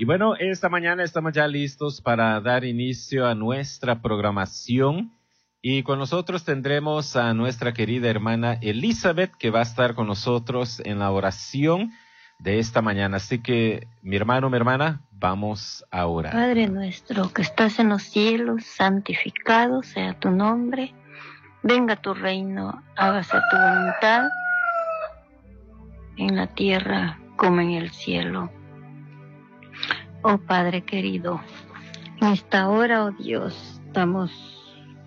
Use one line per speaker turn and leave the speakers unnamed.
bueno, esta mañana estamos ya listos para dar inicio a nuestra programación y con nosotros tendremos a nuestra querida hermana Elizabeth, que va a estar con nosotros en la oración de esta mañana. Así que, mi hermano, mi hermana, vamos a orar.
Padre nuestro que estás en los cielos, santificado sea tu nombre. Venga tu reino, hágase tu voluntad en la tierra como en el cielo. Oh Padre querido, en esta hora, oh Dios, estamos